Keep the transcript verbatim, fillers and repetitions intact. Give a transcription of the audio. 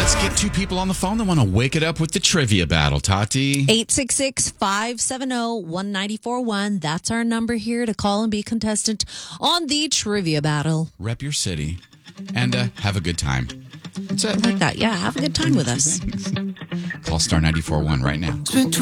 Let's get two people on the phone that want to wake it up with the trivia battle, Tati. eight six six, five seven zero, one nine four one. That's our number here to call and be a contestant on the trivia battle. Rep your city and uh, have a good time. That's it. Like that. Yeah, have a good time with us. Call star nine four one right now.